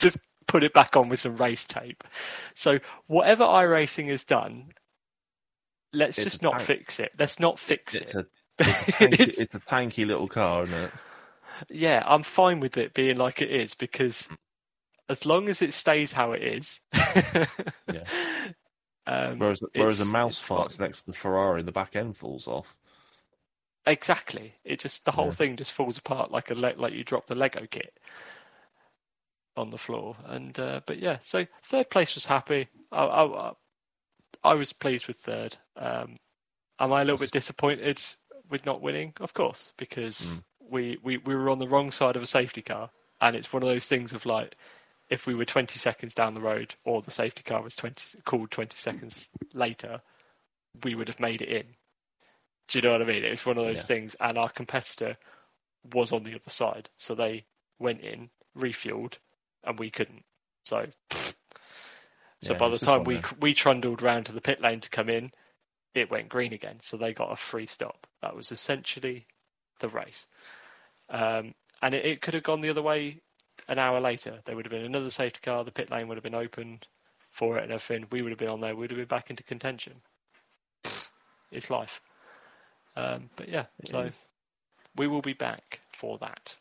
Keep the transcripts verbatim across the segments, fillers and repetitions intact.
just put it back on with some race tape. So whatever iRacing has done, let's It's just not tank. fix it. Let's not fix it's it. A, it's, a tanky, it's, it's a tanky little car, isn't it? Yeah, I'm fine with it being like it is because as long as it stays how it is, Yeah. um, Whereas, whereas a it's, mouse it's farts fine. next to the Ferrari, the back end falls off. Exactly. It just the whole Yeah. thing just falls apart like a le- like you dropped a Lego kit on the floor. And uh, but yeah, so third place was happy. I, I, I was pleased with third. Um, am I a little bit disappointed with not winning? Of course, because Mm. we, we, we were on the wrong side of a safety car, and it's one of those things of like, if we were twenty seconds down the road, or the safety car was twenty called twenty seconds later, we would have made it in. Do you know what I mean? It's one of those Yeah. things, and our competitor was on the other side, so they went in, refueled, and we couldn't. So, pfft. so Yeah, by the it's just time one we there. we trundled round to the pit lane to come in, it went green again. So they got a free stop. That was essentially the race, um, and it, it could have gone the other way. An hour later, there would have been another safety car. The pit lane would have been open for it and everything. We would have been on there. We would have been back into contention. Pfft. It's life. Um, but yeah, It so is. we will be back for that.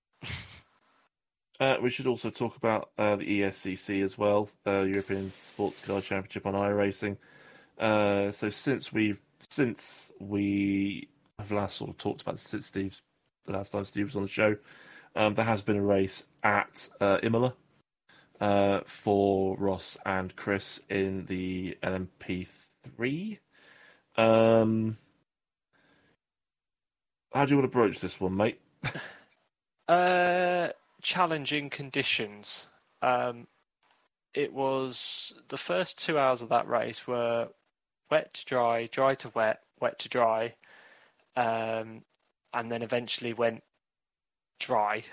Uh, we should also talk about uh, the E S C C as well, uh, European Sports Car Championship on iRacing. Uh, so since we since we have last sort of talked about this, since Steve's the last time Steve was on the show, um, there has been a race at uh, Imola uh, for Ross and Chris in the L M P three. Um, how do you want to broach this one, mate? Uh, challenging conditions. Um, it was the first two hours of that race were wet to dry, dry to wet, wet to dry, um, and then eventually went dry.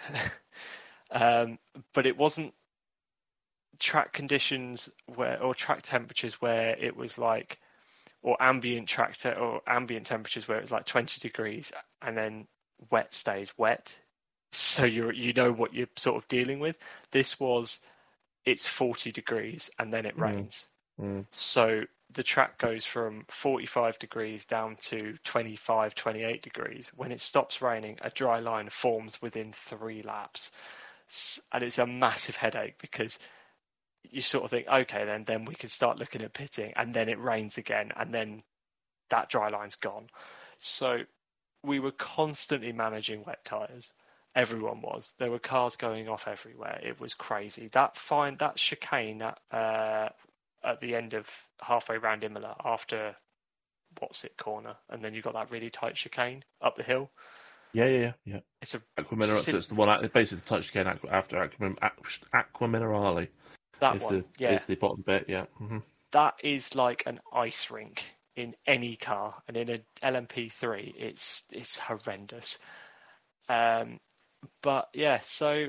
um, but it wasn't track conditions where, or track temperatures where it was like, or ambient track te- or ambient temperatures where it was like twenty degrees and then wet stays wet. So you you know what you're sort of dealing with. This was it's forty degrees and then it Mm, rains. mm, So the track goes from forty-five degrees down to twenty-five, twenty-eight degrees. When it stops raining, a dry line forms within three laps. And it's a massive headache because you sort of think, okay, then then we can start looking at pitting, and then it rains again, and then that dry line's gone. So we were constantly managing wet tyres. Everyone was. There were cars going off everywhere. It was crazy. That fine, that chicane at, uh, at the end of halfway round Imola after what's it corner, and then you got that really tight chicane up the hill. yeah, yeah, yeah, yeah. It's a Aqua Minerale, so it's the one it's basically the touch again after Aqua, Aqua Minerale. that Is one, the yeah. is the bottom bit, yeah. Mm-hmm. That is like an ice rink in any car, and in an L M P three, it's it's horrendous. Um, but yeah, so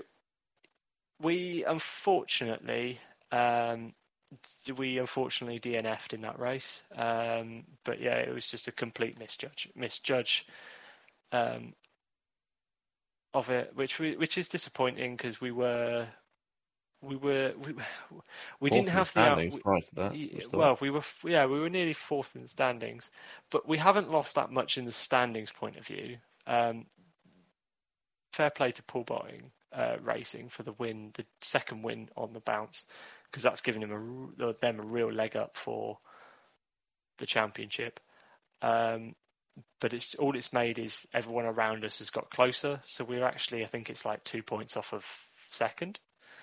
we unfortunately um, we unfortunately D N F'd in that race. Um, but yeah, it was just a complete misjudge misjudge um, of it, which we, which is disappointing because we were we were we, we Fourth didn't in the have the out. standings prior to that. We're still Well, we were yeah we were nearly fourth in the standings, but we haven't lost that much in the standings point of view. Um, fair play to Paul Botting uh, Racing for the win, the second win on the bounce, because that's given him a them a real leg up for the championship. Um, but it's all it's made is everyone around us has got closer, so we're actually I think it's like two points off of second.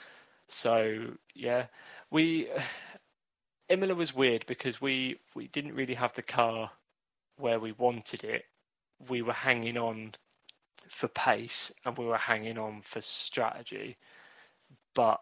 So yeah, we Imola was weird because we we didn't really have the car where we wanted it. We were hanging on for pace and we were hanging on for strategy. But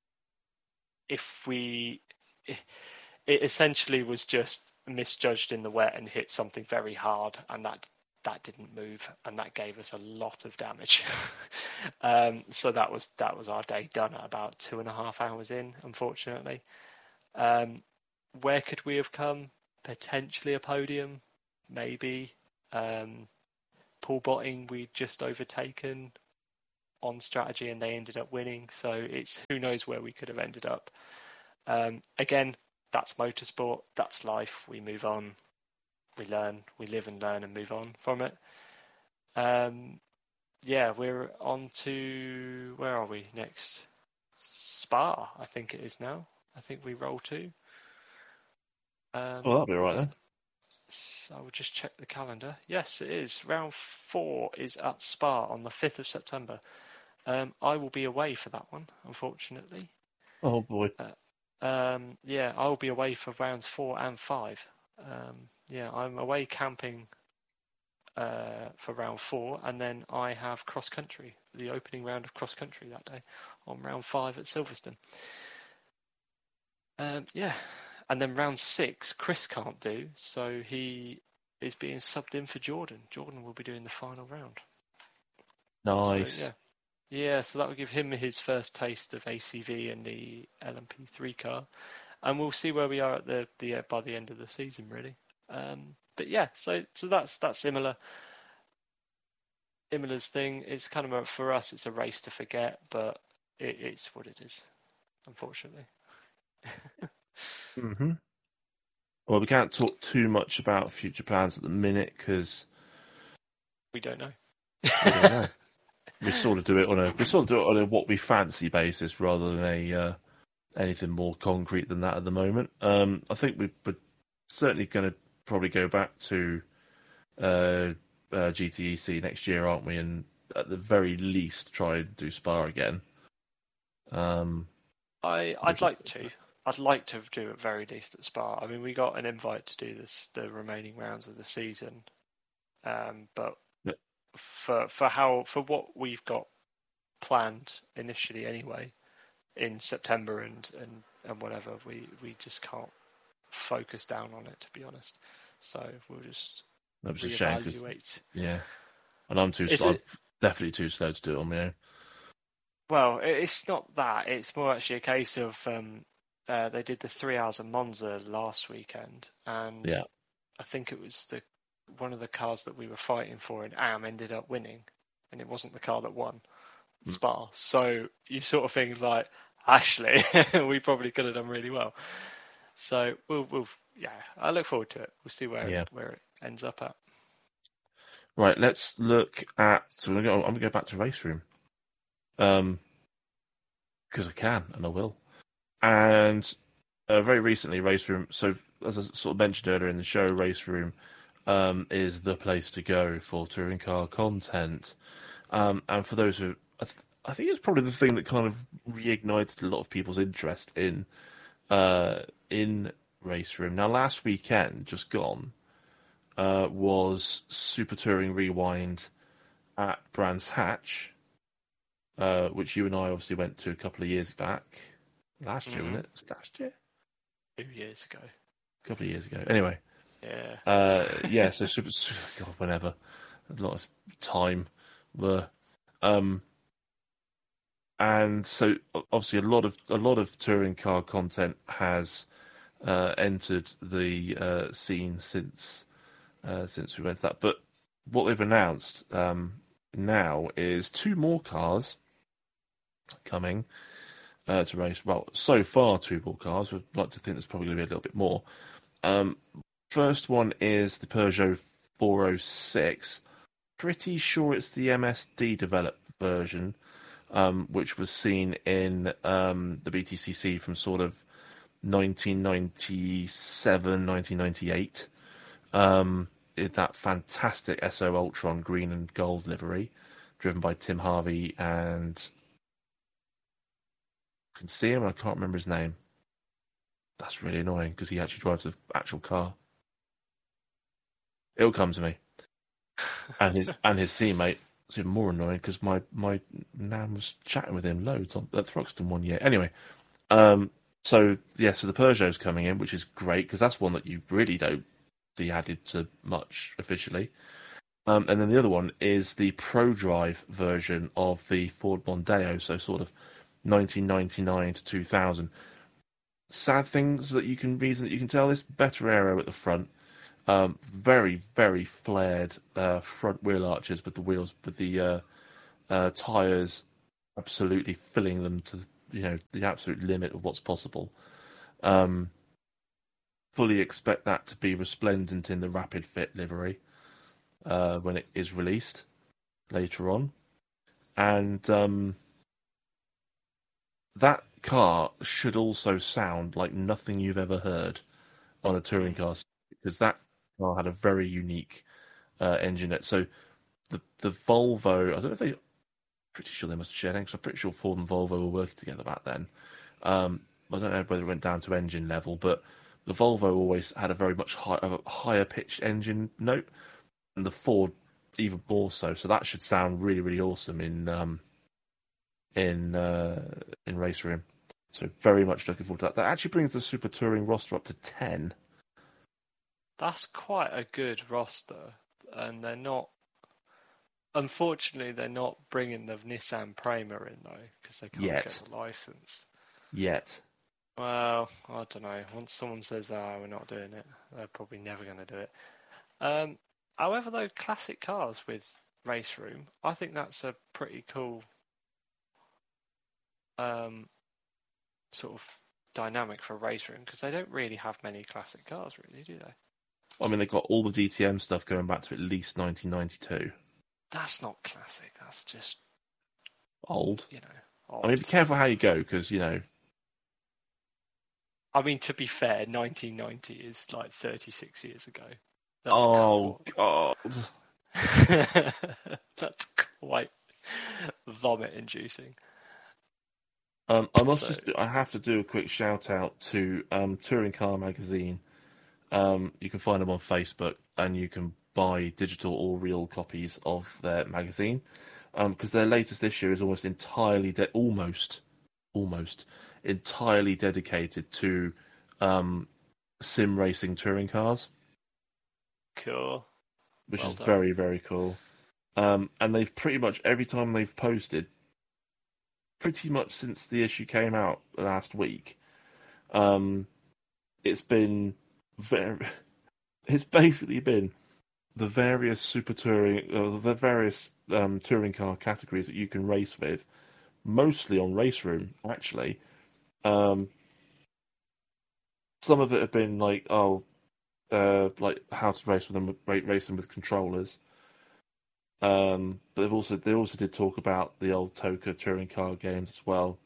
if we, it essentially was just misjudged in the wet and hit something very hard, and that that didn't move, and that gave us a lot of damage. um, so that was that was our day done at about two and a half hours in, unfortunately. Um, where could we have come? Potentially a podium, maybe. Um, Paul Botting we'd just overtaken. on strategy and they ended up winning. So it's who knows where we could have ended up. Um, again, that's motorsport. That's life. We move on. We learn. We live and learn and move on from it. Um, yeah, we're on to, where are we next? Spa, I think it is now. I think we roll to. Um, Well, that'll be all right then. I will just check the calendar. Yes, it is. Round four is at Spa on the fifth of September. Um, I will be away for that one, unfortunately. Oh boy. Uh, um, yeah, I will be away for rounds four and five. Um, yeah, I'm away camping uh, for round four, and then I have cross country, the opening round of cross country that day on round five at Silverstone. Um, yeah, and then round six, Chris can't do, so he is being subbed in for Jordan. Jordan will be doing the final round. Nice. So, yeah. Yeah, so that will give him his first taste of A C V and the L M P three car, and we'll see where we are at the, the uh, by the end of the season, really. Um, but yeah, so so that's that's Imola. Imola's thing. It's kind of a, for us, it's a race to forget, but it, it's what it is, unfortunately. Mm-hmm. Well, we can't talk too much about future plans at the minute because we don't know. we don't know. We sort of do it on a we sort of do it on a what we fancy basis rather than a uh, anything more concrete than that at the moment. Um, I think we, we're certainly going to probably go back to uh, uh, G T E C next year, aren't we? And at the very least, try and do Spa again. Um, I I'd like to. I'd like to do at very least at Spa. I mean, we got an invite to do this the remaining rounds of the season, um, but yeah. for for how for what we've got planned initially anyway in September and, and, and whatever, we, we just can't focus down on it, to be honest. So we'll just that was a reevaluate. Shame, yeah, and I'm too. Is slow. it... I'm definitely too slow to do it on my own. Well, it's not that. It's more actually a case of um, uh, they did the three hours of Monza last weekend, and yeah. I think it was the one of the cars that we were fighting for in A M ended up winning, and it wasn't the car that won Spa. Mm. So you sort of think like, actually, we probably could have done really well. So we'll, we'll, yeah, I look forward to it. We'll see where yeah. where it ends up at. Right, let's look at. So I'm going to go back to Race Room, um, because I can and I will. And uh, very recently, Race Room. So as I sort of mentioned earlier in the show, Race Room um, is the place to go for touring car content. Um, and for those who, I, th- I think it's probably the thing that kind of reignited a lot of people's interest in uh, in Race Room. Now, last weekend, just gone, uh, was Super Touring Rewind at Brands Hatch, uh, which you and I obviously went to a couple of years back. Last year, mm-hmm. wasn't it? Was it last year? Two years ago. A couple of years ago. Anyway. Yeah. Uh, yeah, so Super... God, whenever. A lot of time were... Um, and so, obviously, a lot of a lot of touring car content has uh, entered the uh, scene since uh, since we went to that. But what they've announced um, now is two more cars coming uh, to race. Well, so far, two more cars. We'd like to think there's probably going to be a little bit more. Um, first one is the Peugeot four oh six. Pretty sure it's the M S D developed version. Um, which was seen in um, the B T C C from sort of nineteen ninety-seven, nineteen ninety-eight. Um, that fantastic S O Ultron green and gold livery, driven by Tim Harvey, and I can see him, and I can't remember his name. That's really annoying because he actually drives the actual car. It'll come to me. And his and his teammate. It's even more annoying because my, my nan was chatting with him loads on, at Thruxton one year. Anyway, um, so, yeah, so the Peugeot's coming in, which is great because that's one that you really don't see added to much officially. Um, and then the other one is the ProDrive version of the Ford Mondeo, so sort of nineteen ninety-nine to two thousand. Sad things that you can reason that you can tell this better aero at the front. Um, very, very flared uh, front wheel arches with the wheels, with the uh, uh, tyres absolutely filling them to you know the absolute limit of what's possible. Um, fully expect that to be resplendent in the Rapid Fit livery uh, when it is released later on, and um, that car should also sound like nothing you've ever heard on a touring car, because that car had a very unique uh, engine. So the the Volvo, I don't know if they, pretty sure they must have shared because I'm pretty sure Ford and Volvo were working together back then. Um, I don't know whether it went down to engine level, but the Volvo always had a very much high, a higher pitched engine note, and the Ford even more so. So that should sound really, really awesome in um, in uh, in race room. So very much looking forward to that. That actually brings the Super Touring roster up to ten. That's quite a good roster, and they're not. Unfortunately, they're not bringing the Nissan Prima in though, because they can't Yet. get the license. Yet. Well, I don't know. Once someone says, "Ah, we're not doing it," they're probably never going to do it. Um, however, though, classic cars with race room, I think that's a pretty cool um, sort of dynamic for race room, because they don't really have many classic cars, really, do they? I mean, they've got all the D T M stuff going back to at least nineteen ninety-two. That's not classic. That's just Old. you know. Old. I mean, be careful how you go, because you know. I mean, to be fair, nineteen ninety is like thirty-six years ago. That's Oh God. That's quite vomit-inducing. Um, I must So, just. I have to do a quick shout out to um, Touring Car Magazine. Um, you can find them on Facebook, and you can buy digital or real copies of their magazine, because um, their latest issue is almost entirely, de- almost, almost entirely dedicated to um, sim racing touring cars, cool. which Well is done. very, very cool. Um, and they've pretty much every time they've posted, pretty much since the issue came out last week, um, it's been very. It's basically been the various super touring, uh, the various um, touring car categories that you can race with, mostly on Race Room, actually. Um, some of it have been like, oh, uh, like how to race with them, race them with controllers. Um, but they've also they also did talk about the old Toka touring car games as well.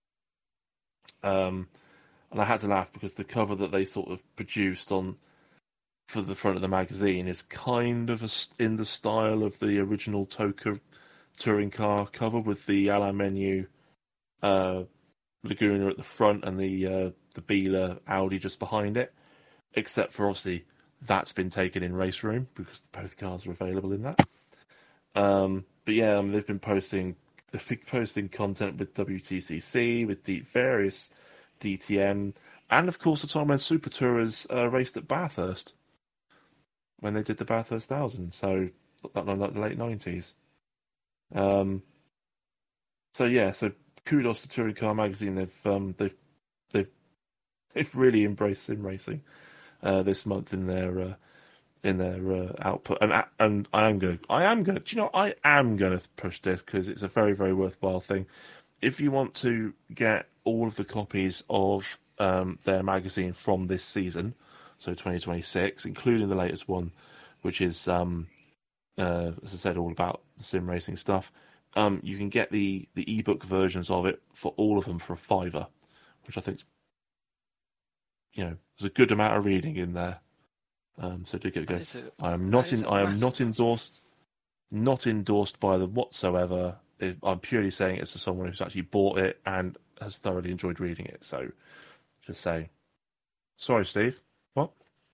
Um, and I had to laugh because the cover that they sort of produced on for the front of the magazine is kind of a, in the style of the original Toka touring car cover, with the a la Menu uh, Laguna at the front and the uh, the Biela Audi just behind it. Except for obviously that's been taken in Race Room because both cars are available in that. Um, but yeah, um, they've been posting they've been posting content with W T C C, with the various D T M, and of course the time when Super Tourers uh, raced at Bathurst when they did the Bathurst Thousand. So that like the late nineties. Um, so yeah, so kudos to Touring Car Magazine. They've um, they've they've they've really embraced sim racing uh, this month in their uh, in their uh, output. And and I am going I am going. Do you know I am going to push this because it's a very very worthwhile thing. If you want to get all of the copies of um, their magazine from this season, so twenty twenty-six, including the latest one, which is um, uh, as I said, all about the sim racing stuff. Um, you can get the, the ebook versions of it for all of them for a fiver, which I think, you know, there's a good amount of reading in there. Um, so do give it a That go. is a I am that not is in. a I am massive not endorsed. Not endorsed by them whatsoever. I'm purely saying it to someone who's actually bought it and has thoroughly enjoyed reading it. So, just say, sorry, Steve. What?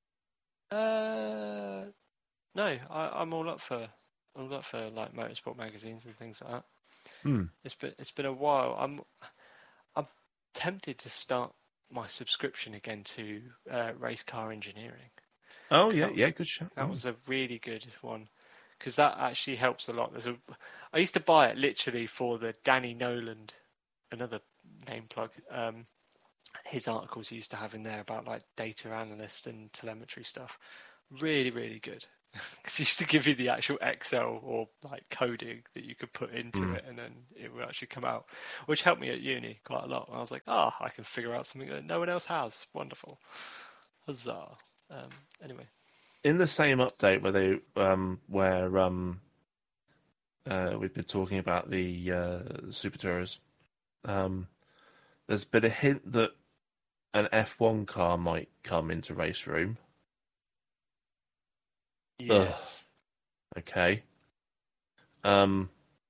Uh, no, I, I'm all up for I'm all up for like motorsport magazines and things like that. Hmm. It's been it's been a while. I'm I'm tempted to start my subscription again to uh, Race Car Engineering. Oh 'Cause yeah, that was yeah. a Good shot. that Mm. was a really good one, because that actually helps a lot. There's a I used to buy it literally for the Danny Noland, another name plug. Um, his articles he used to have in there about like data analyst and telemetry stuff. Really, really good. Because it used to give you the actual Excel or like coding that you could put into Mm. it, and then it would actually come out, which helped me at uni quite a lot. And I was like, ah, oh, I can figure out something that no one else has. Wonderful, huzzah! Um, anyway, In the same update where they um, where um, uh, we've been talking about the uh, Super Tours, um, there's been a hint that an F one car might come into race room. yes, Ugh, okay. Um,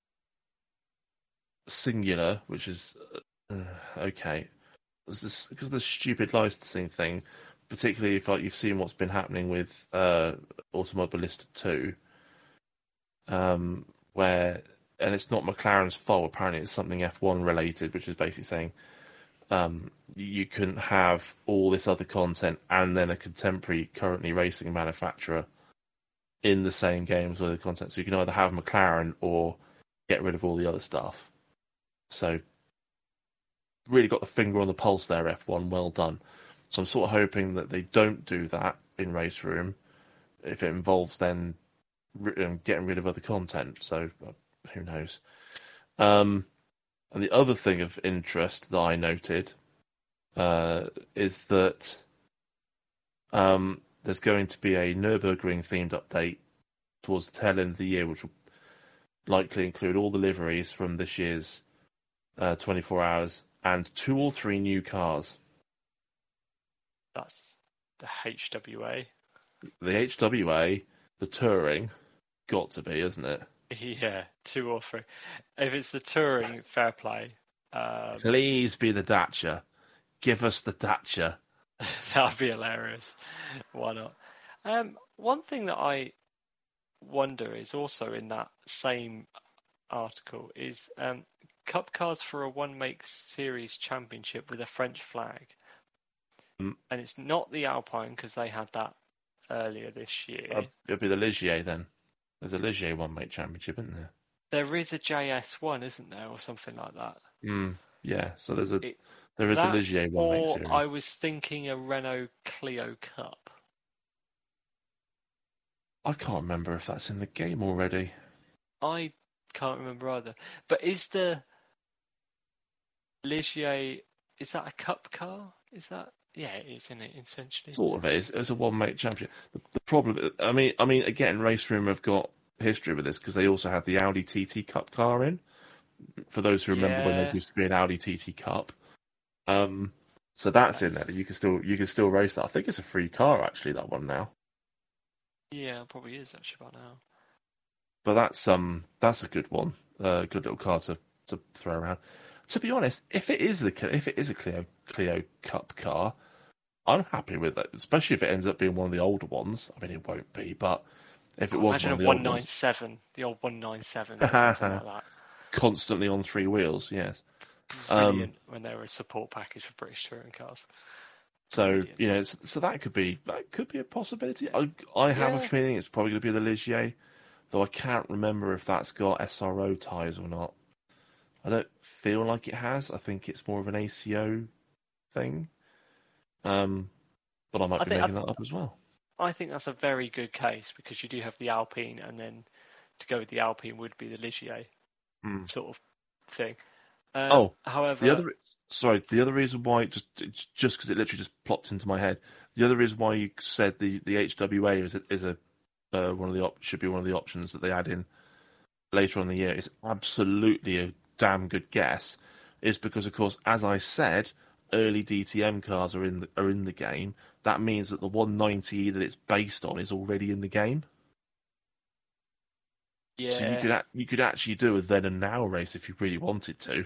Singular, which is uh, okay, because of the stupid licensing thing, particularly if like you've seen what's been happening with uh, Automobilista two, um, where and it's not McLaren's fault. Apparently, it's something F one related, which is basically saying um, you couldn't have all this other content and then a contemporary, currently racing manufacturer in the same games with the content. So you can either have McLaren or get rid of all the other stuff. So really got the finger on the pulse there, F one. Well done. So I'm sort of hoping that they don't do that in Race Room if it involves then um, getting rid of other content. So uh, who knows? Um, and the other thing of interest that I noted uh, is that um, there's going to be a Nürburgring themed update towards the tail end of the year, which will likely include all the liveries from this year's uh, twenty-four hours and two or three new cars. that's the H W A. The H W A, the Touring, got to be, isn't it? Yeah, two or three. If it's the touring, fair play. Um, Please be the Dacia. Give us the Dacia. that would be hilarious. Why not? Um, one thing that I wonder is also in that same article is um, Cup cars for a one make series championship with a French flag, Mm. and it's not the Alpine because they had that earlier this year. Uh, it'll be the Ligier then. There's a Ligier one make championship, isn't there? There is a J S one, isn't there, or something like that? Mm. Yeah. So there's a It, there is that, a Ligier one make or series. I was thinking a Renault Clio Cup. I can't remember if that's in the game already. I can't remember either. But is the Ligier, is that a cup car? Is that, yeah, it is, isn't it, essentially? Sort of is. It's a one make championship. The, the problem, I mean, I mean, again, Race Room have got history with this because they also had the Audi T T Cup car in. For those who remember when there Yeah. used to be an Audi T T Cup, um, so that's in That's, there. You can still you can still race that. I think it's a free car actually. That one now, yeah, it probably is actually by now. but that's um that's a good one. A uh, good little car to, to throw around. To be honest, if it is the if it is a Clio Clio Cup car, I'm happy with it. Especially if it ends up being one of the older ones. I mean, it won't be, but if it Oh, was imagine one of a the old ones, one ninety-seven, the old one ninety-sevens or something like that. constantly on three wheels, yes. Brilliant Um, when they were a support package for British touring cars. so Brilliant. you know, so, so that could be that could be a possibility. I I have a Yeah. feeling it's probably going to be the Ligier, though I can't remember if that's got S R O tyres or not. I don't feel like it has. I think it's more of an A C O thing. Um, but I might I be think I, making that up as well. I think that's a very good case because you do have the Alpine, and then to go with the Alpine would be the Ligier Hmm. sort of thing. Um, Oh, however, the other sorry, the other reason why just it's just because it literally just plopped into my head. The other reason why you said the, the H W A is a, is a uh, one of the op- should be one of the options that they add in later on in the year is absolutely a damn good guess. Is because of course, as I said, early D T M cars are in the, are in the game. That means that the one ninety that it's based on is already in the game. So you yeah, could a- you could actually do a then and now race if you really wanted to.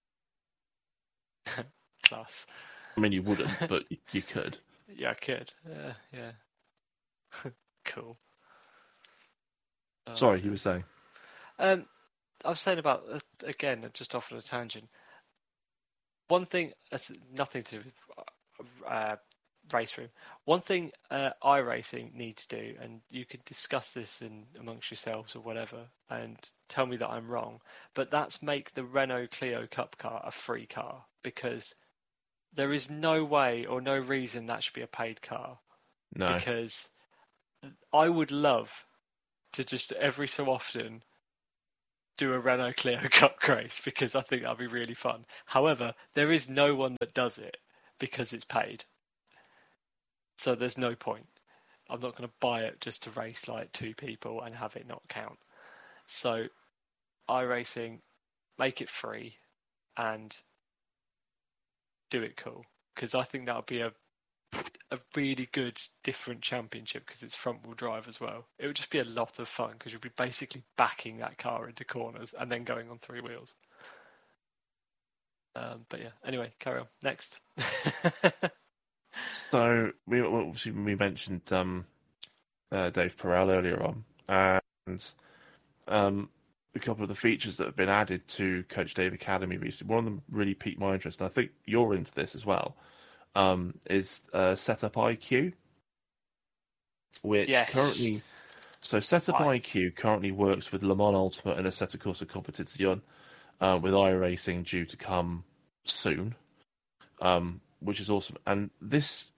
class. I mean, you wouldn't, but you, you could. Yeah, I could. Yeah, yeah. Cool. Oh, Sorry, you dear. were saying. Um, I was saying about uh, again, just off on a tangent. One thing, that's nothing to uh, race room. One thing uh, iRacing need to do, and you can discuss this in amongst yourselves or whatever, and tell me that I'm wrong. But that's make the Renault Clio Cup car a free car because there is no way or no reason that should be a paid car No. because I would love to just every so often do a Renault Clio Cup race because I think that'd be really fun. However, there is no one that does it because it's paid. So there's no point. I'm not going to buy it just to race like two people and have it not count. So iRacing, make it free and do it cool. Because I think that would be a a really good different championship because it's front wheel drive as well. It would just be a lot of fun because you'd be basically backing that car into corners and then going on three wheels. Um, but yeah, anyway, carry on. Next. So we obviously we mentioned um, uh, Dave Perel earlier on, and um, a couple of the features that have been added to Coach Dave Academy recently. One of them really piqued my interest, and I think you're into this as well. Um, is uh, Setup I Q, which yes. currently so Setup I... I Q currently works with Le Mans Ultimate and Assetto Corsa Competizione, uh, with iRacing due to come soon, um, which is awesome. And this,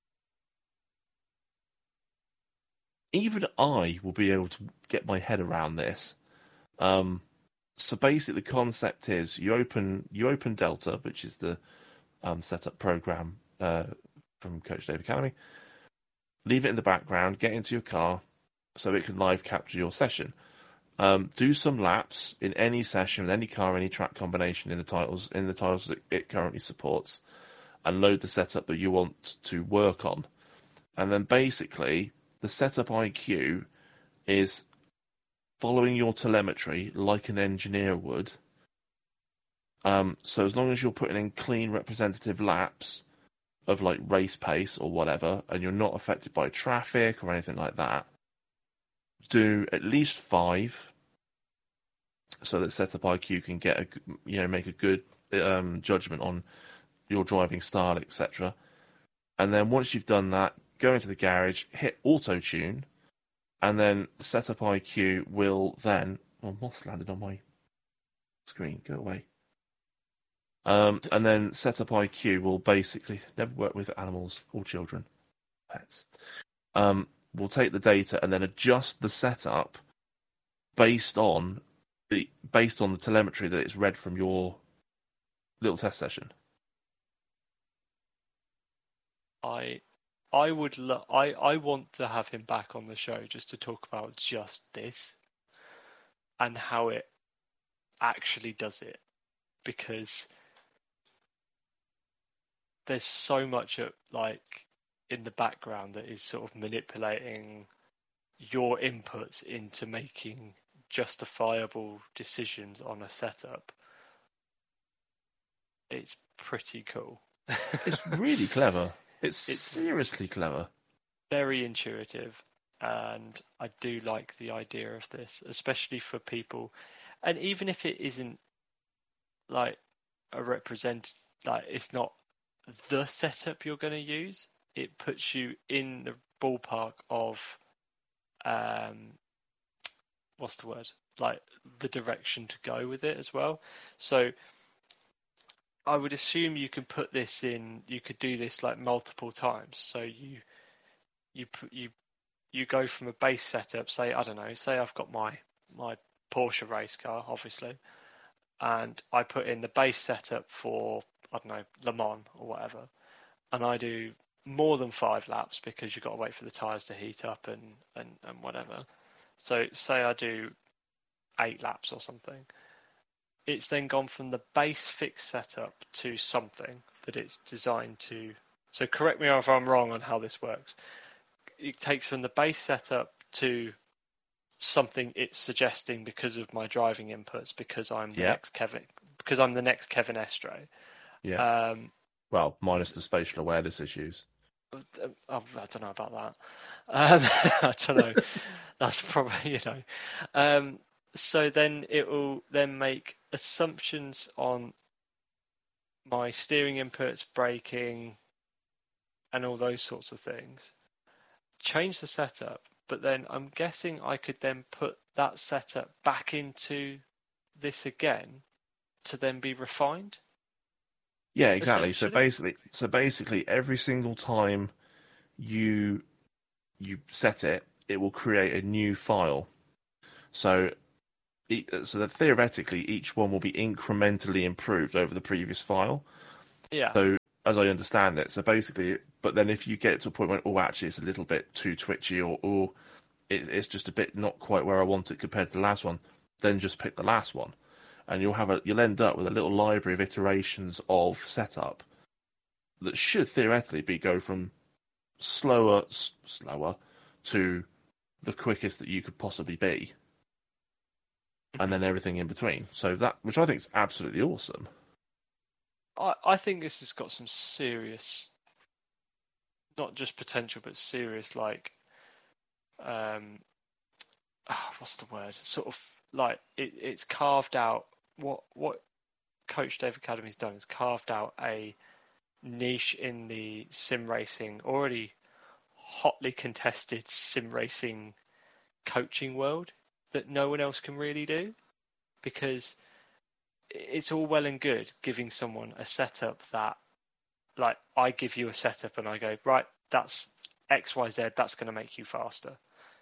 even I will be able to get my head around this. Um, so basically, the concept is you open you open Delta, which is the um, setup program uh, from Coach Dave Academy. Leave it in the background, get into your car, so it can live capture your session. Um, do some laps in any session with any car, any track combination in the titles in the titles that it currently supports, and load the setup that you want to work on. And then basically, the setup I Q is following your telemetry like an engineer would. Um, so as long as you're putting in clean representative laps of like race pace or whatever, and you're not affected by traffic or anything like that, do at least five, so that Setup I Q can get a you know make a good um, judgment on your driving style, et cetera. And then once you've done that, go into the garage, hit auto tune, and then Setup I Q will then. Oh, moss landed on my screen. Go away. Um, and then Setup I Q will basically never work with animals or children, pets. Um, will take the data and then adjust the setup based on the based on the telemetry that it's read from your little test session. I I would lo- I I want to have him back on the show just to talk about just this and how it actually does it, because there's so much of, like in the background that is sort of manipulating your inputs into making justifiable decisions on a setup. It's pretty cool. It's really clever. It's, it's seriously clever. Very intuitive, and I do like the idea of this, especially for people, and even if it isn't like a represent, like it's not the setup you're going to use, it puts you in the ballpark of um what's the word, like the direction to go with it as well. So I would assume you can put this in, you could do this like multiple times. So you you put you you go from a base setup, say I don't know, say I've got my my Porsche race car, obviously, and I put in the base setup for I don't know Le Mans or whatever, and I do more than five laps because you've got to wait for the tyres to heat up and, and, and whatever. So say I do eight laps or something. It's then gone from the base fixed setup to something that it's designed to. So correct me if I'm wrong on how this works. It takes from the base setup to something it's suggesting because of my driving inputs, because I'm the yeah. next Kevin, because I'm the next Kevin Estre. Yeah. Um, well, minus the spatial awareness issues. I don't know about that. Um, I don't know. That's probably, you know. Um, so then it will then make assumptions on my steering inputs, braking, and all those sorts of things. Change the setup, but then I'm guessing I could then put that setup back into this again to then be refined. Yeah, exactly. So basically, so basically, every single time you you set it, it will create a new file. So, so that theoretically, each one will be incrementally improved over the previous file. Yeah. So, as I understand it, so basically, but then if you get it to a point where, oh, actually, it's a little bit too twitchy, or, or it, it's just a bit not quite where I want it compared to the last one, then just pick the last one, and you'll have a, you'll end up with a little library of iterations of setup that should theoretically be go from slower, s- slower to the quickest that you could possibly be, and then everything in between. So that, which I think is absolutely awesome. I, I think this has got some serious, not just potential, but serious, like, um, ah, what's the word? Sort of like it, it's carved out. What what Coach Dave Academy's done is carved out a niche in the sim racing, already hotly contested sim racing coaching world that no one else can really do, because it's all well and good giving someone a setup that, like, I give you a setup and I go, right, that's X Y Z, that's going to make you faster.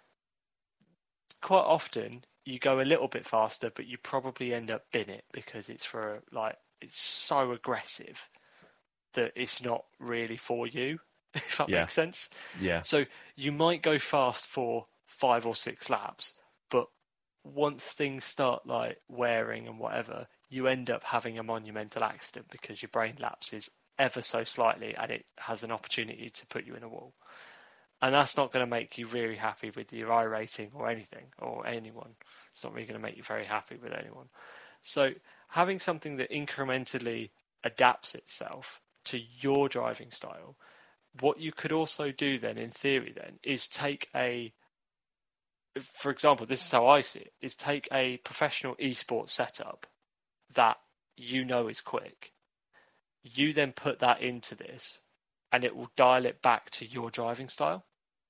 Quite often you go a little bit faster, but you probably end up bin it because it's for, like, it's so aggressive that it's not really for you, if that Yeah. makes sense. Yeah. So you might go fast for five or six laps, but once things start like wearing and whatever, you end up having a monumental accident because your brain lapses ever so slightly and it has an opportunity to put you in a wall. And that's not going to make you really happy with your I rating or anything, or anyone. It's not really going to make you very happy with anyone. So having something that incrementally adapts itself to your driving style, what you could also do then, in theory then, is take a, for example, this is how I see it, is take a professional esports setup that you know is quick. You then put that into this and it will dial it back to your driving style.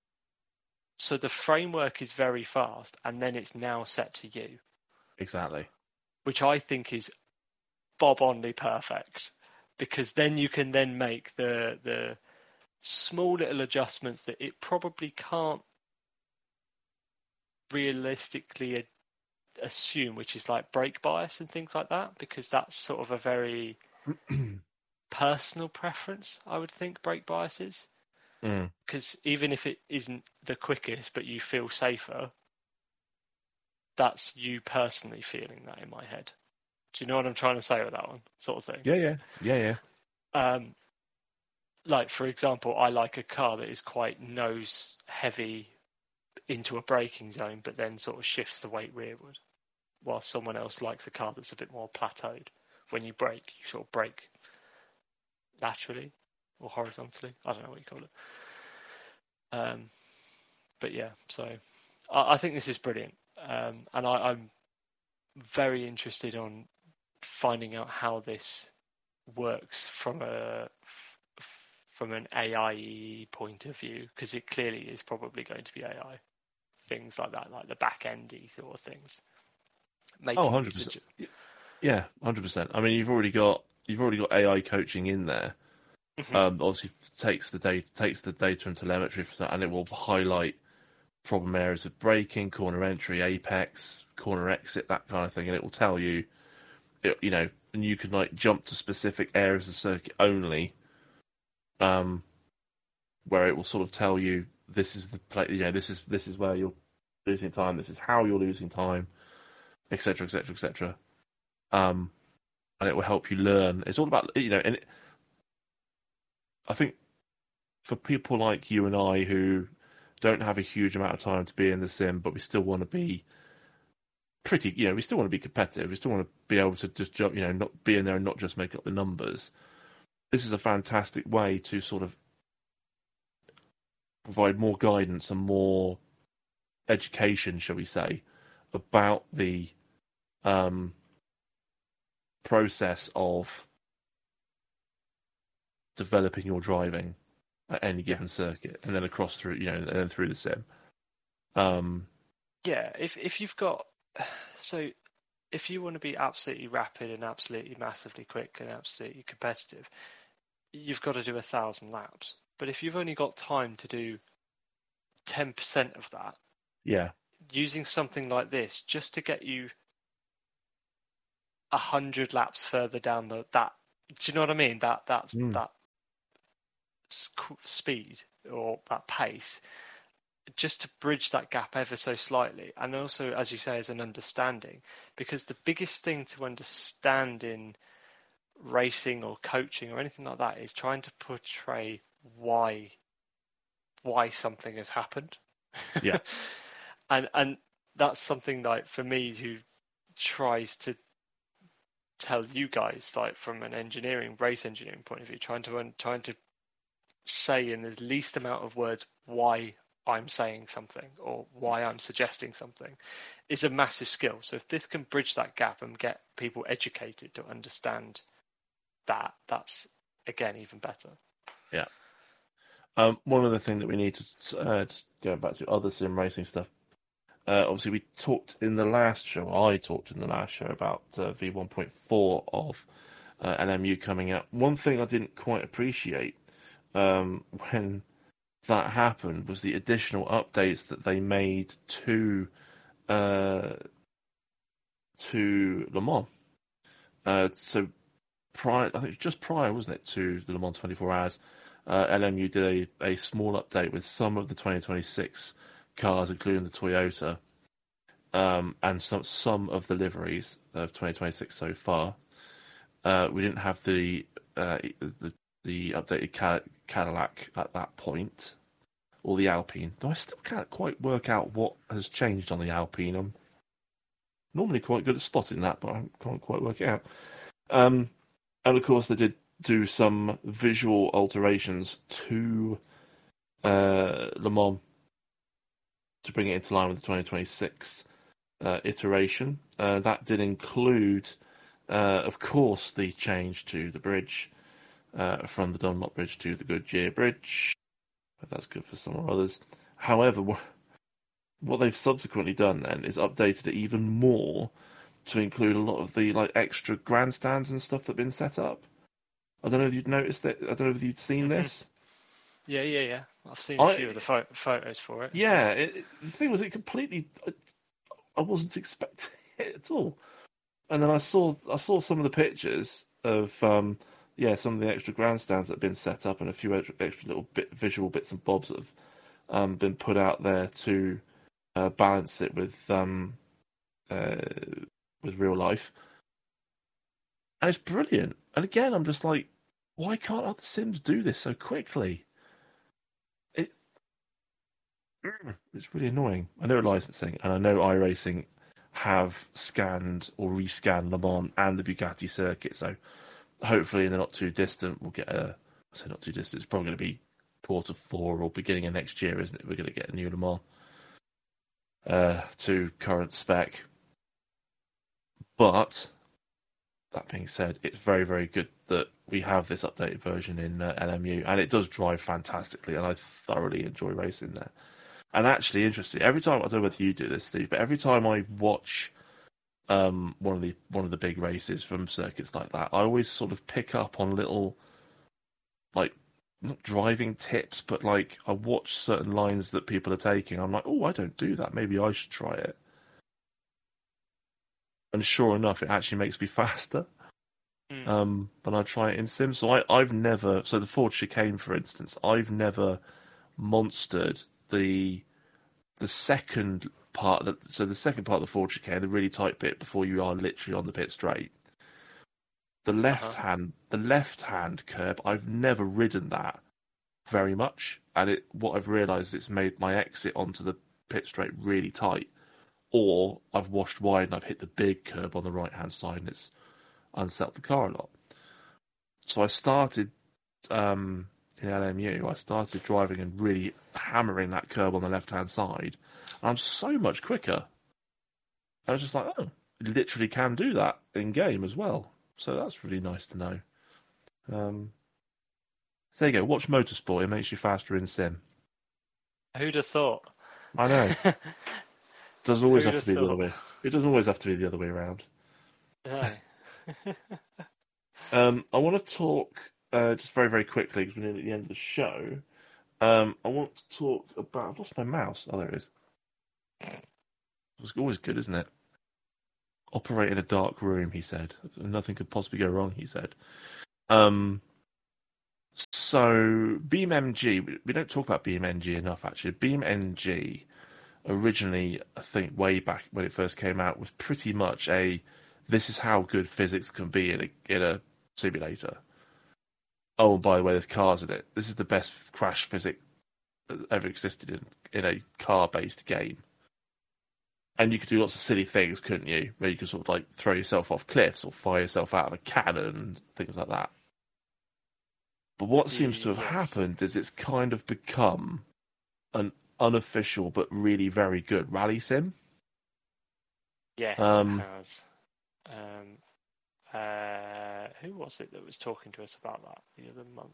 So the framework is very fast and then it's now set to you. Exactly. Which I think is bob-only perfect, because then you can then make the the small little adjustments that it probably can't realistically assume, which is like brake bias and things like that, because that's sort of a very personal preference, I would think, brake bias is. Mm. Because even if it isn't the quickest, but you feel safer, that's you personally feeling that in my head. Do you know what I'm trying to say with that one, sort of thing? Yeah, yeah, yeah, yeah. Um, like, for example, I like a car that is quite nose heavy into a braking zone, but then sort of shifts the weight rearward, while someone else likes a car that's a bit more plateaued. When you brake, you sort of brake laterally or horizontally. I don't know what you call it. Um, but yeah, so I, I think this is brilliant, um, and I, I'm very interested on finding out how this works from a from an A I point of view, because it clearly is probably going to be A I. Things like that, like the back endy sort of things. Oh, Making one hundred these percent. adju- Yeah, one hundred percent. I mean, you've already got you've already got A I coaching in there. Mhm. Um, obviously takes the data takes the data and telemetry for that, and it will highlight problem areas of braking, corner entry, apex, corner exit, that kind of thing, and it will tell you, it, you know, and you can like jump to specific areas of the circuit only, um, where it will sort of tell you this is the play, you know, this is this is where you're losing time, this is how you're losing time, et cetera, et cetera, et cetera. Um, and it will help you learn. It's all about, you know, and it, I think for people like you and I who don't have a huge amount of time to be in the sim, but we still want to be pretty, you know, we still want to be competitive. We still want to be able to just jump, you know, not be in there and not just make up the numbers. This is a fantastic way to sort of provide more guidance and more education, shall we say, about the um, process of developing your driving at any given Yeah. circuit, and then across through, you know, and then through the sim. Um, Yeah, if if you've got, so if you want to be absolutely rapid and absolutely massively quick and absolutely competitive, you've got to do a thousand laps. But if you've only got time to do ten percent of that. Yeah. Using something like this just to get you a hundred laps further down the that. Do you know what I mean? That that's Mm. that speed or that pace, just to bridge that gap ever so slightly, and also, as you say, as an understanding, because the biggest thing to understand in racing or coaching or anything like that is trying to portray why why something has happened. Yeah. and and that's something like for me who tries to tell you guys, like from an engineering race engineering point of view, trying to trying to say in the least amount of words why I'm saying something or why I'm suggesting something is a massive skill. So if this can bridge that gap and get people educated to understand that, that's again even better. Yeah. Um, one other thing that we need to uh, just going back to other sim racing stuff. Uh, obviously, we talked in the last show. I talked in the last show about uh, V one point four of uh, L M U coming out. One thing I didn't quite appreciate um, when that happened was the additional updates that they made to uh, to Le Mans. Uh, so prior, I think it was just prior, wasn't it, to the Le Mans twenty-four hours, uh, L M U did a, a small update with some of the twenty twenty-six cars, including the Toyota, um, and some some of the liveries of twenty twenty-six so far. Uh, we didn't have the uh, the, the updated Cadillac at that point, or the Alpine. Though I still can't quite work out what has changed on the Alpine. I'm normally quite good at spotting that, but I can't quite work it out. Um, and of course, they did do some visual alterations to uh, Le Mans to bring it into line with the twenty twenty-six uh, iteration. Uh, that did include, uh, of course, the change to the bridge uh, from the Dunlop Bridge to the Goodyear Bridge. If that's good for some or others. However, what they've subsequently done then is updated it even more to include a lot of the like extra grandstands and stuff that have been set up. I don't know if you'd noticed that. I don't know if you'd seen Mm-hmm. this. Yeah, yeah, yeah. I've seen a I, few of the pho- photos for it. Yeah, it, the thing was, it completely. I, I wasn't expecting it at all, and then I saw I saw some of the pictures of um, yeah, some of the extra grandstands that have been set up and a few extra, extra little bit visual bits and bobs that have um, been put out there to uh, balance it with um, uh, with real life, and it's brilliant. And again, I'm just like, why can't other Sims do this so quickly? It it's really annoying. I know licensing, and I know iRacing have scanned or rescanned Le Mans and the Bugatti circuit, so hopefully in the not too distant we'll get a. I say not too distant. It's probably going to be quarter four or beginning of next year, isn't it? We're going to get a new Le Mans uh, to current spec. But that being said, it's very, very good that we have this updated version in uh, L M U, and it does drive fantastically, and I thoroughly enjoy racing there. And actually, interesting, every time, I don't know whether you do this, Steve, but every time I watch um, one of the one of the big races from circuits like that, I always sort of pick up on little, like, not driving tips, but like I watch certain lines that people are taking. I'm like, oh, I don't do that. Maybe I should try it. And sure enough, it actually makes me faster. Mm. Um, when I try it in Sim. So I, I've never, so the Ford chicane, for instance, I've never monstered the the second part. That, so the second part of the Ford chicane, the really tight bit before you are literally on the pit straight. The left uh-huh. hand, the left hand curb, I've never ridden that very much, and it what I've realised is it's made my exit onto the pit straight really tight. Or I've washed wide and I've hit the big curb on the right hand side and it's unsettled the car a lot. So I started um, in L M U. I started driving and really hammering that curb on the left hand side. And I'm so much quicker. I was just like, oh, you literally can do that in game as well. So that's really nice to know. Um, so there you go. Watch Motorsport. It makes you faster in Sim. Who'd have thought? I know. Doesn't always Who'd have to be thought? the other way. It doesn't always have to be the other way around. No. um, I want to talk uh, just very, very quickly because we're nearly at the end of the show Um, I want to talk about. I've lost my mouse. Oh, there it is. It's always good, isn't it? Operate in a dark room, he said. Nothing could possibly go wrong, he said. Um, so BeamNG, we don't talk about BeamNG enough, actually. BeamNG originally, I think, way back when it first came out, was pretty much a this is how good physics can be in a in a simulator. Oh, and by the way, there's cars in it. This is the best crash physics that ever existed in in a car-based game. And you could do lots of silly things, couldn't you? Where you could sort of like throw yourself off cliffs or fire yourself out of a cannon and things like that. But what seems to have Yes. happened is it's kind of become an unofficial but really very good rally sim. Yes, it Um, has. Um, uh, who was it that was talking to us about that the other month?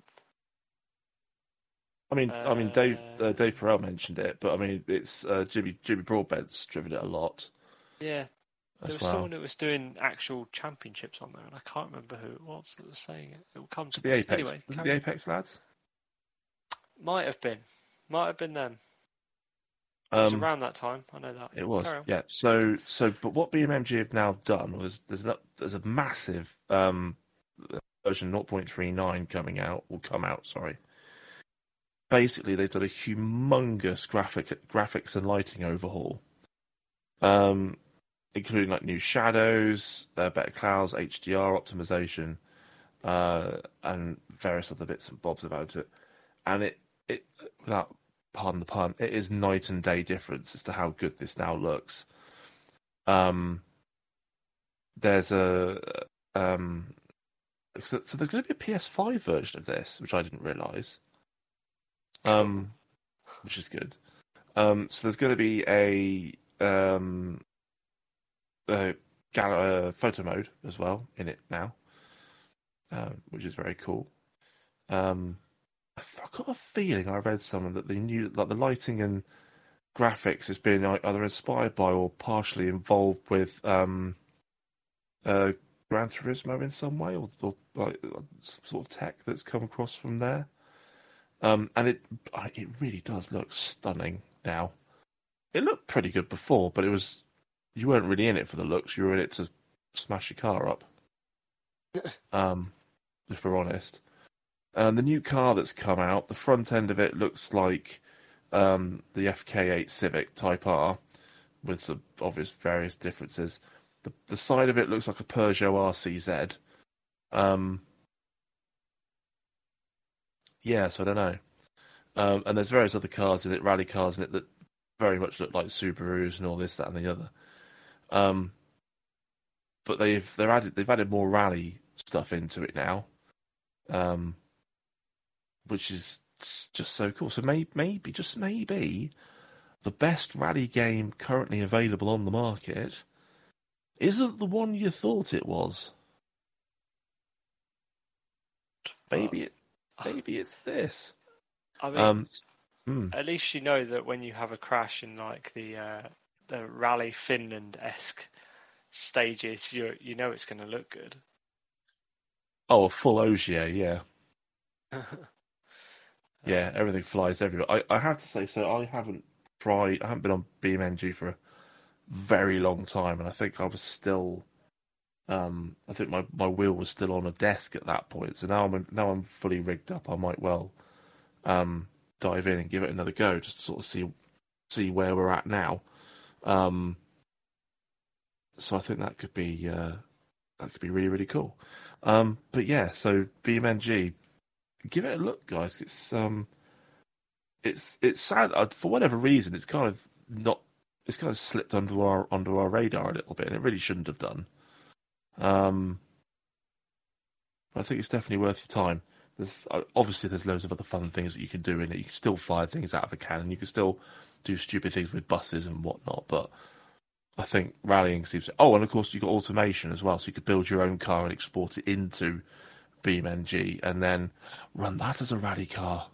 I mean, I mean, Dave uh, Uh, Dave Perel mentioned it, but I mean, it's uh, Jimmy Jimmy Broadbent's driven it a lot yeah, there as was well. someone that was doing actual championships on there, and I can't remember who it was that was saying it. It will come Was to it the me. Apex? Anyway, Was it the carry on. Apex lads? Might have been. Might have been them. It was Um, around that time. I know that. it was, Carry on. yeah. So, so, but what B M M G have now done was there's a, there's a massive um version zero point three nine coming out, will come out, sorry. Basically, they've done a humongous graphic graphics and lighting overhaul, um, including like new shadows, uh, better clouds, H D R optimization, uh, and various other bits and bobs about it. And it, it, without pardon the pun, it is night and day difference as to how good this now looks. Um, there's a um, so, so there's going to be a P S five version of this, which I didn't realize. Cool. Um, which is good. Um, so there's going to be a um, a gal- uh, photo mode as well in it now, um, which is very cool. Um, I've got a feeling I read somewhere that the new like the lighting and graphics has been like, either inspired by or partially involved with um, uh, Gran Turismo in some way, or, or like some sort of tech that's come across from there. Um, and it it really does look stunning now. It looked pretty good before, but it was you weren't really in it for the looks. You were in it to smash your car up. Um, if we're honest. And the new car that's come out, the front end of it looks like um, the F K eight Civic Type R, with some obvious various differences. The the side of it looks like a Peugeot R C Z. Um, yeah, so I don't know. Um, and there's various other cars in it, rally cars in it that very much look like Subarus and all this, that, and the other. Um, but they've they're added they've added more rally stuff into it now, um, which is just so cool. So maybe, maybe just maybe the best rally game currently available on the market isn't the one you thought it was. But Maybe it maybe it's this. I mean, Um, hmm. at least you know that when you have a crash in like the uh, the Rally Finland esque stages, you you know it's going to look good. Oh, a full Ogier, yeah. Yeah, um, everything flies everywhere. I, I have to say, so I haven't tried, I haven't been on BeamNG for a very long time, and I think I was still, um, I think my, my wheel was still on a desk at that point. So now I'm now I'm fully rigged up. I might well um, dive in and give it another go, just to sort of see see where we're at now. Um, so I think that could be uh, that could be really really cool. Um, but yeah, so BeamNG, give it a look, guys. It's um. it's it's sad uh, for whatever reason. It's kind of not. It's kind of slipped under our under our radar a little bit, and it really shouldn't have done. Um, but I think it's definitely worth your time. There's uh, obviously there's loads of other fun things that you can do in it. You can still fire things out of a cannon. You can still do stupid things with buses and whatnot. But I think rallying seems. Oh, and of course you've got automation as well, so you could build your own car and export it into BeamNG, and then run that as a rally car.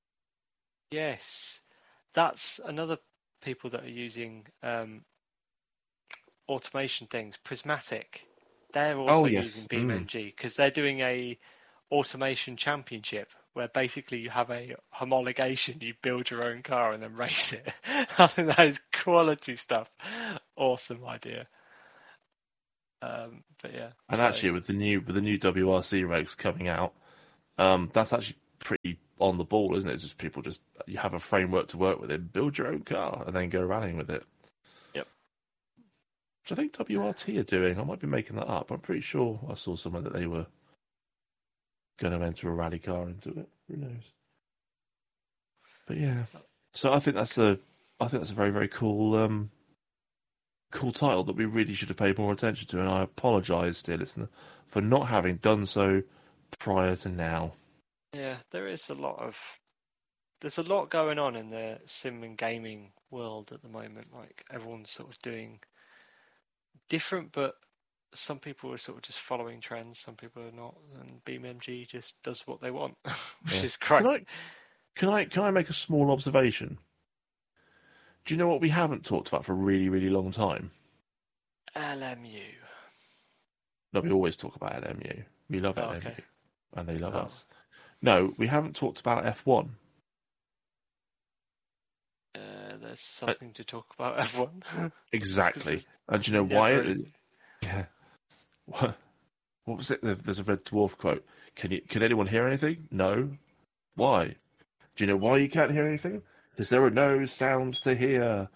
yes, that's another people that are using um, automation things. Prismatic, they're Oh also yes. using Mm. BeamNG because they're doing a automation championship where basically you have a homologation, you build your own car and then race it. I think that is quality stuff. Awesome idea. Um, but yeah. And so, actually, with the new with the new W R C regs coming out, um, that's actually pretty on the ball, isn't it? It's just people just you have a framework to work with it, build your own car, and then go rallying with it. Yep. Which I think W R T are doing. I might be making that up. I'm pretty sure I saw somewhere that they were going to enter a rally car into it. Who knows? But yeah, so I think that's a I think that's a very very cool. Um, Cool title that we really should have paid more attention to, and I apologise, dear listener, for not having done so prior to now. Yeah, there is a lot of there's a lot going on in the sim and gaming world at the moment. Like everyone's sort of doing different, but some people are sort of just following trends. Some people are not, and BeamNG just does what they want, which Yeah. is great. Can I, can I can I make a small observation? Do you know what we haven't talked about for a really, really long time? L M U. No, we always talk about L M U. We love Oh, L M U, okay. and they love Oh. us. No, we haven't talked about F one. Uh, there's something to talk about F one. Exactly. And do you know Never why? really- It, yeah. What, what was it? There's a Red Dwarf quote. Can you? Can anyone hear anything? No. Why? Do you know why you can't hear anything? Because there are no sounds to hear.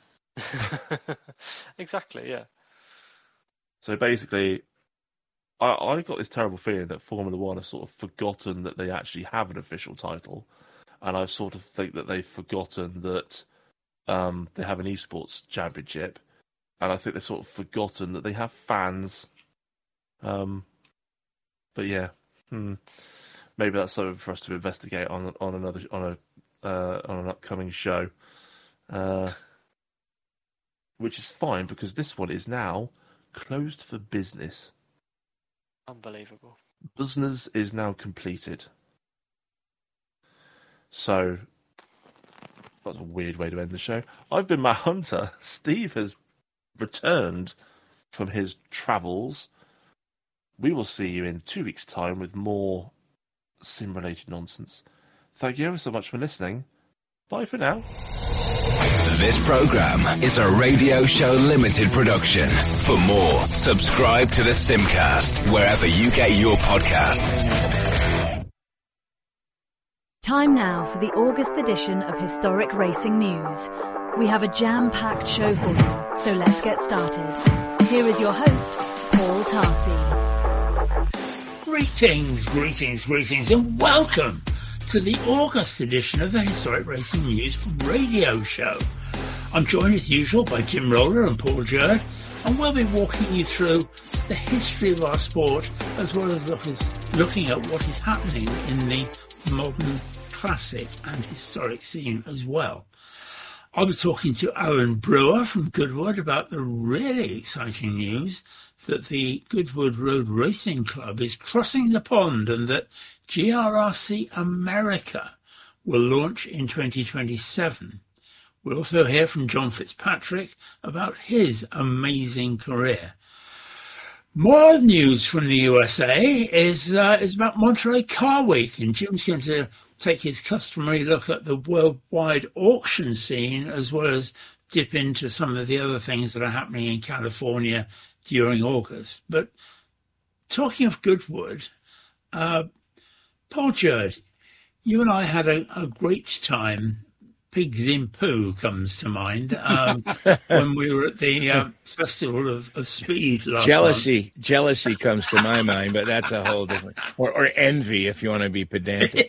Exactly, yeah. So basically, I, I got this terrible feeling that Formula One have sort of forgotten that they actually have an official title, and I sort of think that they've forgotten that um, they have an esports championship, and I think they've sort of forgotten that they have fans. Um, but yeah, hmm. maybe that's something for us to investigate on on another on a uh, on an upcoming show, uh, which is fine because this one is now closed for business. Unbelievable. Business is now completed. So that's a weird way to end the show. I've been Matt Hunter. Steve has returned from his travels. We will see you in two weeks' time with more sim-related nonsense. Thank you ever so much for listening. Bye for now. This program is a Radio Show Limited production. For more, subscribe to the Simcast wherever you get your podcasts. Time now for the August edition of Historic Racing News. We have a jam-packed show for you, so let's get started. Here is your host, Paul Tarsi. Greetings, greetings, greetings, and welcome to the August edition of the Historic Racing News radio show. I'm joined as usual by Jim Roller and Paul Jerd, and we'll be walking you through the history of our sport as well as looking at what is happening in the modern classic and historic scene as well. I'll be talking to Aaron Brewer from Goodwood about the really exciting news that the Goodwood Road Racing Club is crossing the pond and that G R R C America will launch in twenty twenty-seven. We'll also hear from John Fitzpatrick about his amazing career. More news from the U S A is uh, is about Monterey Car Week, and Jim's going to take his customary look at the worldwide auction scene as well as dip into some of the other things that are happening in California during August. But talking of Goodwood, uh, Paul Jerd, you and I had a, a great time. Pigs in Poo comes to mind um, when we were at the uh, Festival of, of Speed last Jealousy, month. jealousy comes to my mind, but that's a whole different, or, or envy if you want to be pedantic.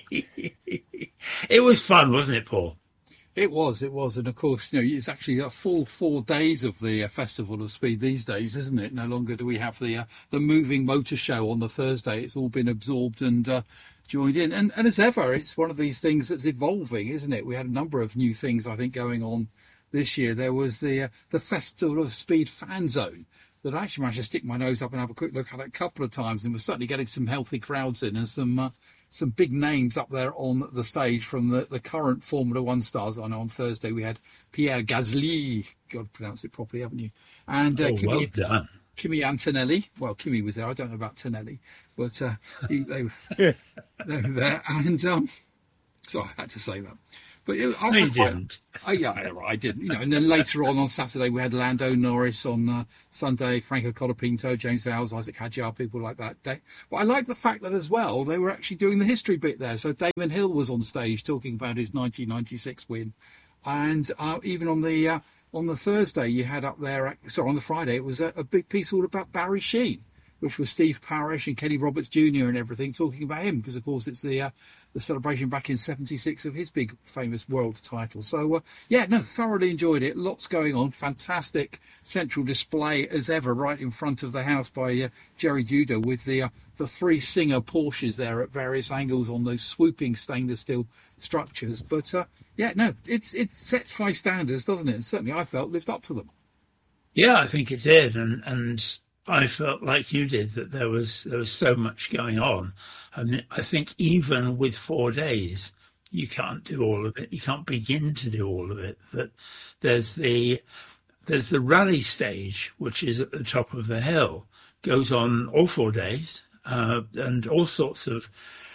It was fun, wasn't it, Paul? It was, it was. And of course, you know, it's actually a full four days of the uh, Festival of Speed these days, isn't it? No longer do we have the uh, the moving motor show on the Thursday. It's all been absorbed and uh, joined in. And, and as ever, it's one of these things that's evolving, isn't it? We had a number of new things, I think, going on this year. There was the uh, the Festival of Speed fan zone that I actually managed to stick my nose up and have a quick look at it a couple of times. And we're certainly getting some healthy crowds in and some uh, some big names up there on the stage from the, the current Formula One stars. I know on Thursday we had Pierre Gasly. Got to pronounce it properly, haven't you? And uh, Oh, well Kimi, done. Kimi Antonelli. Well, Kimi was there. I don't know about Tonelli, but uh, he, they, they were there. And um, so I had to say that. But it, I, No, you I, didn't. I, I, yeah, I didn't. You know, and then later on on Saturday we had Lando Norris. On uh, Sunday, Franco Colapinto, James Vowles, Isaac Hadjar, people like that. But I like the fact that as well they were actually doing the history bit there. So Damon Hill was on stage talking about his nineteen ninety-six win, and uh, even on the uh, on the Thursday you had up there. Sorry, on the Friday it was a, a big piece all about Barry Sheene, which was Steve Parish and Kenny Roberts Junior and everything talking about him, because of course it's the uh, the celebration back in seventy-six of his big famous world title. So uh, yeah, no, thoroughly enjoyed it. Lots going on. Fantastic central display as ever, right in front of the house by uh, Jerry Judah, with the uh, the three Singer Porsches there at various angles on those swooping stainless steel structures. But uh, yeah, no, it's it sets high standards, doesn't it? And certainly I felt lived up to them. Yeah, I think it did, and and I felt like you did, that there was there was so much going on. I mean, I think even with four days, you can't do all of it. You can't begin to do all of it. That there's the there's the rally stage, which is at the top of the hill, goes on all four days, uh, and all sorts of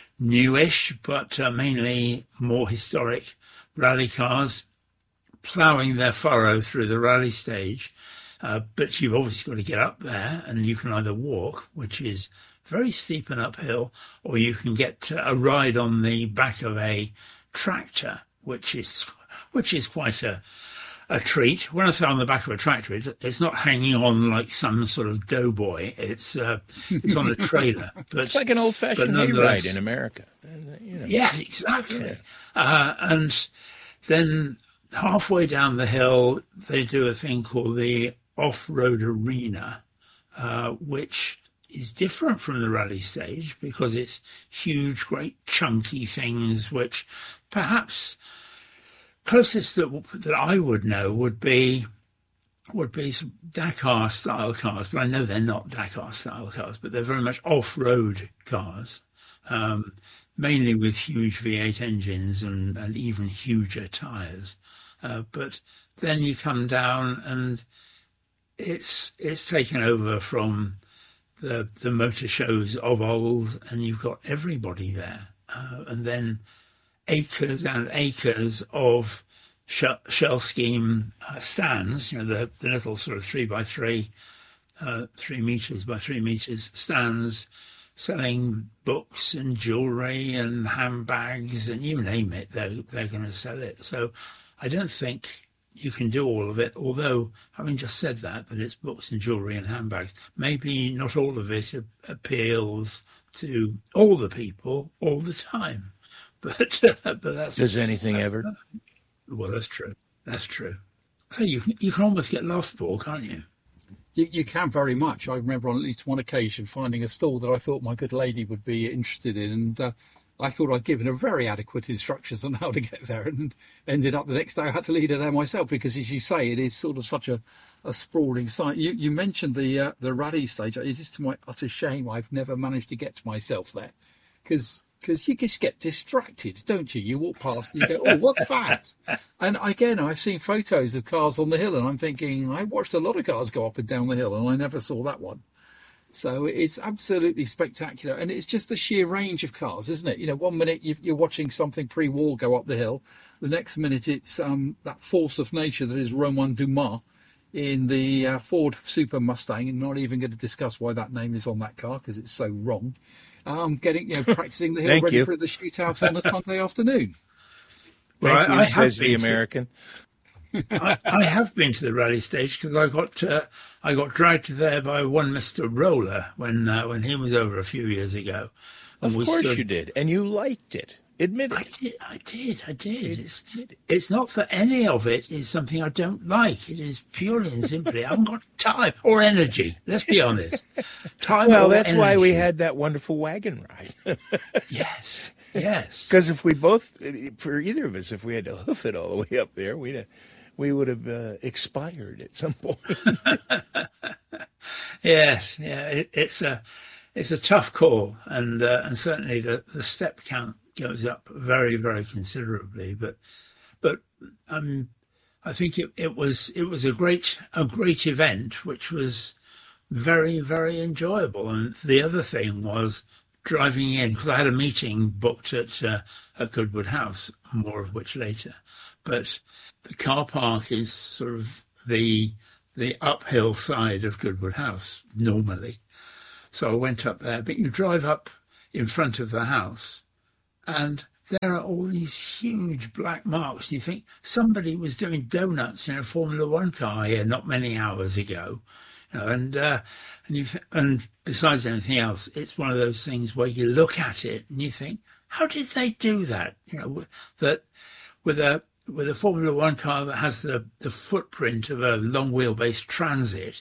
newish, but uh, mainly more historic rally cars ploughing their furrow through the rally stage. Uh, but you've obviously got to get up there, and you can either walk, which is very steep and uphill, or you can get a ride on the back of a tractor, which is which is quite a a treat. When I say on the back of a tractor, it, it's not hanging on like some sort of doughboy. It's uh, it's on a trailer. But It's like an old-fashioned hayride in America. You know. Yes, exactly. Yeah. Uh, and then halfway down the hill, they do a thing called the off-road arena, uh, which is different from the rally stage because it's huge, great, chunky things, which perhaps closest that that I would know would be would be some Dakar-style cars, but I know they're not Dakar-style cars, but they're very much off-road cars, um, mainly with huge V eight engines and, and even huger tyres. Uh, but then you come down and it's it's taken over from the the motor shows of old, and you've got everybody there, uh, and then acres and acres of shell, shell scheme uh, stands. You know, the the little sort of three by three, uh, three meters by three meters stands, selling books and jewellery and handbags, and you name it, they're they're going to sell it. So I don't think you can do all of it, although having just said that, that it's books and jewellery and handbags, maybe not all of it appeals to all the people all the time. But but that's... Does anything uh, ever? Well, that's true. That's true. So you, you can almost get lost, Paul, can't you? You, you can very much. I remember on at least one occasion finding a stall that I thought my good lady would be interested in, and uh, I thought I'd given her very adequate instructions on how to get there, and ended up the next day I had to lead her there myself because, as you say, it is sort of such a, a sprawling site. You, you mentioned the uh, the rally stage. It is to my utter shame I've never managed to get to myself there, because because you just get distracted, don't you? You walk past and you go, oh, what's that? And again, I've seen photos of cars on the hill, and I'm thinking, I watched a lot of cars go up and down the hill, and I never saw that one. So it's absolutely spectacular. And it's just the sheer range of cars, isn't it? You know, one minute you're watching something pre-war go up the hill. The next minute it's um, that force of nature that is Romain Dumas in the uh, Ford Super Mustang. And not even going to discuss why that name is on that car because it's so wrong. Um, getting, you know, practicing the hill ready you. for the shootout on a Sunday afternoon. Well, Thank I, you, I have says the been to- American. I, I have been to the rally stage because I got uh, I got dragged there by one Mister Roller when uh, when he was over a few years ago. Of And we course stood- you did, and you liked it. Admit I it. did, I did, I did. It's, it's not that any of it is something I don't like. It is purely and simply I haven't got time or energy. Let's be honest. Time Well, or that's why we energy. had that wonderful wagon ride. Yes, yes. Because if we both, for either of us, if we had to hoof it all the way up there, we'd have, we would have uh, expired at some point. Yes, yeah. It, it's a it's a tough call, and uh, and certainly the, the step count goes up very, very considerably. But but um, I think it, it was it was a great a great event, which was very, very enjoyable. And the other thing was driving in, because I had a meeting booked at, uh, at Goodwood House, more of which later. But the car park is sort of the the uphill side of Goodwood House normally. So I went up there, but you drive up in front of the house and there are all these huge black marks. And you think somebody was doing donuts in a Formula One car here not many hours ago. You know, and uh, and you th- and besides anything else, it's one of those things where you look at it and you think, how did they do that? You know, that with a with a Formula One car that has the, the footprint of a long wheelbase Transit,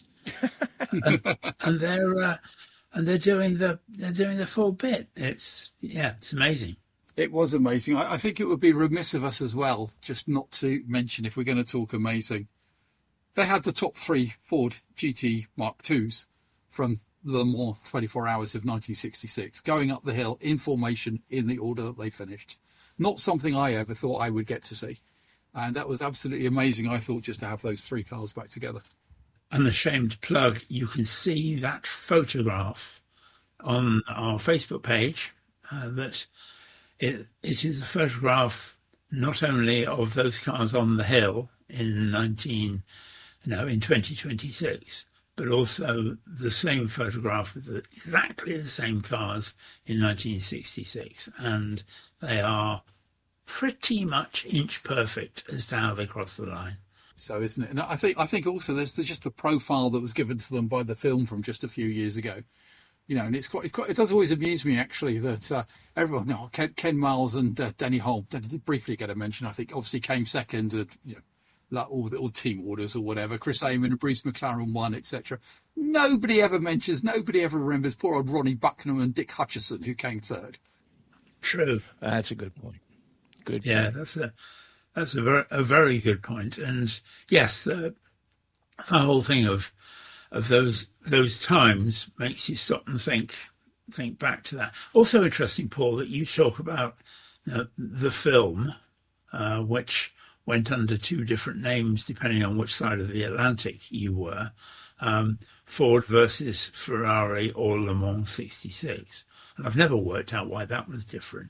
and, and they're uh, and they're doing the they're doing the full bit. It's yeah, it's amazing. It was amazing. I, I think it would be remiss of us as well just not to mention, if we're going to talk amazing, they had the top three Ford G T Mark twos from Le Mans twenty-four hours of nineteen sixty-six, going up the hill in formation in the order that they finished. Not something I ever thought I would get to see. And that was absolutely amazing, I thought, just to have those three cars back together. Unashamed plug, you can see that photograph on our Facebook page. Uh, that it, it is a photograph not only of those cars on the hill in nineteen, no, in twenty twenty-six, but also the same photograph of the, exactly the same cars in nineteen sixty-six, and they are pretty much inch perfect as to how they cross the line. So, isn't it? And I think I think also there's the, just the profile that was given to them by the film from just a few years ago. You know, and it's quite, it, quite, it does always amuse me actually that uh, everyone, no, Ken, Ken Miles and uh, Denny Holm, did briefly get a mention. I think obviously came second, uh, you know, like all the all team orders or whatever. Chris Amon and Bruce McLaren won, et cetera. Nobody ever mentions, nobody ever remembers poor old Ronnie Bucknam and Dick Hutchison who came third. True. That's a good point. Good. Yeah, point. that's a that's a very a very good point. And yes, the, the whole thing of of those those times makes you stop and think think back to that. Also interesting, Paul, that you talk about you know, the film, uh, which went under two different names depending on which side of the Atlantic you were. Um, Ford versus Ferrari or Le Mans sixty-six. And I've never worked out why that was different.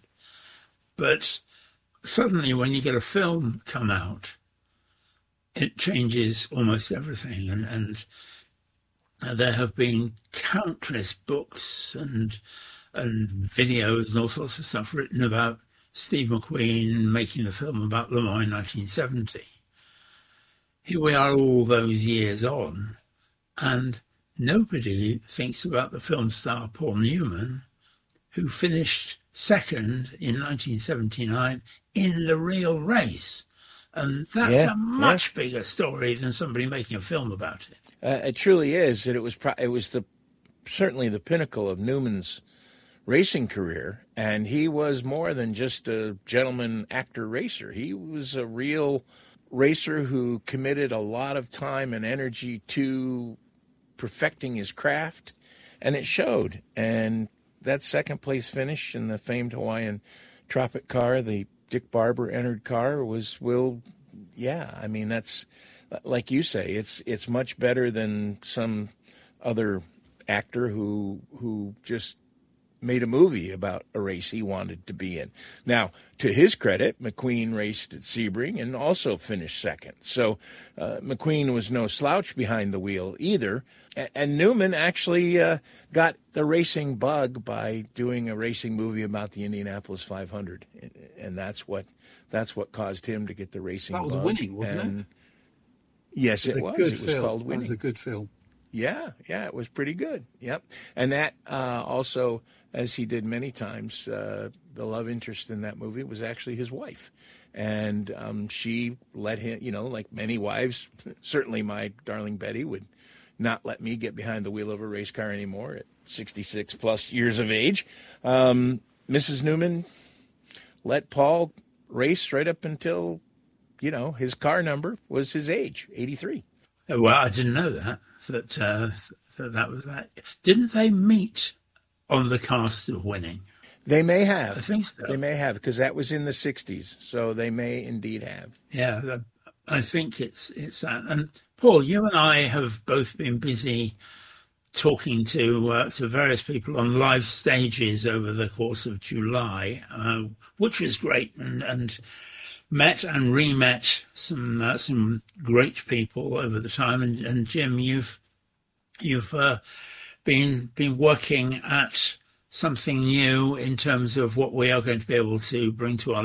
But suddenly when you get a film come out, it changes almost everything. And, and, and there have been countless books and and videos and all sorts of stuff written about Steve McQueen making a film about Le Mans in nineteen seventy. Here we are all those years on, and nobody thinks about the film star Paul Newman, who finished second in nineteen seventy-nine in the real race. And that's Yeah, a much yeah. bigger story than somebody making a film about it. Uh, it truly is. And it was pro- it was the certainly the pinnacle of Newman's racing career, and he was more than just a gentleman actor racer. He was a real racer who committed a lot of time and energy to perfecting his craft, and it showed. And that second place finish in the famed Hawaiian Tropic car, the Dick Barber entered car, was, well, yeah, I mean, that's, like you say, it's it's much better than some other actor who who just made a movie about a race he wanted to be in. Now, to his credit, McQueen raced at Sebring and also finished second. So uh, McQueen was no slouch behind the wheel either. A- and Newman actually uh, got the racing bug by doing a racing movie about the Indianapolis five hundred. And that's what that's what caused him to get the racing That was bug. Winning, wasn't and, it? Yes, it, It was. a good It was film. called That Winning. was a good film. Yeah, yeah, it was pretty good. Yep. And that uh, also, as he did many times, uh, the love interest in that movie was actually his wife. And um, she let him, you know, like many wives, certainly my darling Betty would not let me get behind the wheel of a race car anymore at sixty-six plus years of age. Um, Missus Newman let Paul race right up until, you know, his car number was his age, eighty-three. Well, I didn't know that, that, uh, that that was that. Didn't they meet on the cast of Winning? They may have. I think so. They may have, because that was in the sixties, so they may indeed have. Yeah, that- I think it's it's that. And Paul, you and I have both been busy talking to uh, to various people on live stages over the course of July, uh, which was great, and, and met and re-met some uh, some great people over the time. And, and Jim, you've you've uh, been been working at something new in terms of what we are going to be able to bring to our